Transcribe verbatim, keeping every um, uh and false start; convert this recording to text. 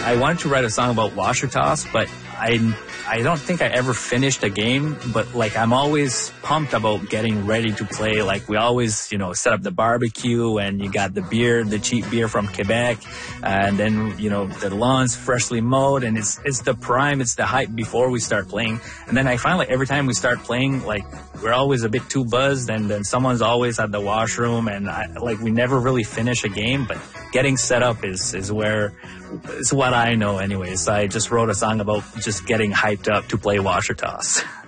I wanted to write a song about washer toss, but I I don't think I ever finished a game, but like I'm always pumped about getting ready to play. Like we always, you know, set up the barbecue and you got the beer, the cheap beer from Quebec, and then, you know, the lawn's freshly mowed and it's it's the prime, it's the hype before we start playing. And then I find like every time we start playing, like we're always a bit too buzzed and then someone's always at the washroom and I, like we never really finish a game, but getting set up is, is where, is what I know anyways. I just wrote a song about just getting hyped up to play washer toss.